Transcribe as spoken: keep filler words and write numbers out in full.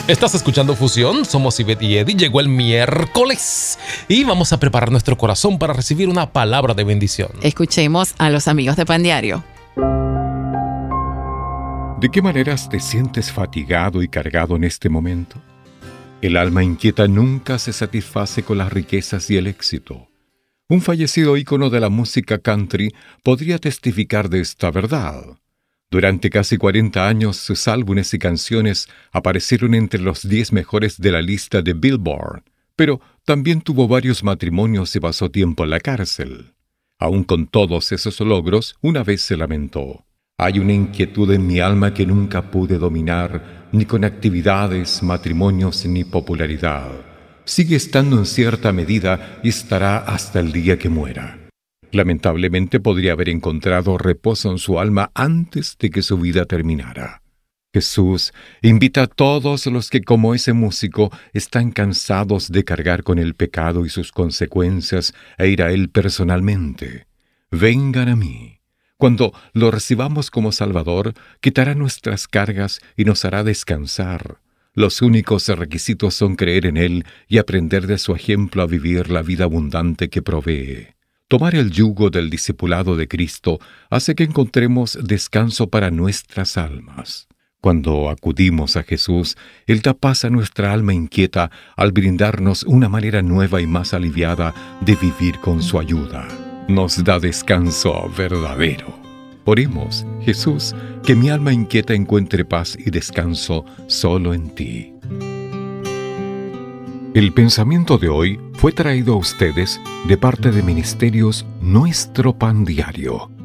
Estás escuchando Fusión, somos Ivette y Eddie. Llegó el miércoles y vamos a preparar nuestro corazón para recibir una palabra de bendición. Escuchemos a los amigos de Pan Diario. ¿De qué maneras te sientes fatigado y cargado en este momento? El alma inquieta nunca se satisface con las riquezas y el éxito. Un fallecido ícono de la música country podría testificar de esta verdad. Durante casi cuarenta años, sus álbumes y canciones aparecieron entre los diez mejores de la lista de Billboard, pero también tuvo varios matrimonios y pasó tiempo en la cárcel. Aún con todos esos logros, una vez se lamentó: «Hay una inquietud en mi alma que nunca pude dominar, ni con actividades, matrimonios, ni popularidad. Sigue estando en cierta medida y estará hasta el día que muera». Lamentablemente podría haber encontrado reposo en su alma antes de que su vida terminara. Jesús invita a todos los que, como ese músico, están cansados de cargar con el pecado y sus consecuencias e ir a Él personalmente. Vengan a mí. Cuando lo recibamos como Salvador, quitará nuestras cargas y nos hará descansar. Los únicos requisitos son creer en Él y aprender de su ejemplo a vivir la vida abundante que provee. Tomar el yugo del discipulado de Cristo hace que encontremos descanso para nuestras almas. Cuando acudimos a Jesús, Él da paz a nuestra alma inquieta al brindarnos una manera nueva y más aliviada de vivir con su ayuda. Nos da descanso verdadero. Oremos: Jesús, que mi alma inquieta encuentre paz y descanso solo en ti. El pensamiento de hoy fue traído a ustedes de parte de Ministerios Nuestro Pan Diario.